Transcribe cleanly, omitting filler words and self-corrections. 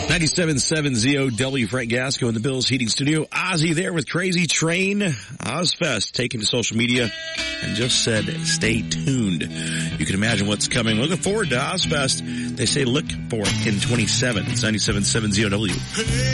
97.7 ZOW, Frank Gasco in the Bills Heating Studio. Ozzy there with Crazy Train. Ozfest taken to social media and just said, stay tuned. You can imagine what's coming. Looking forward to Ozfest. They say look for it in 27. It's 97.7 ZOW.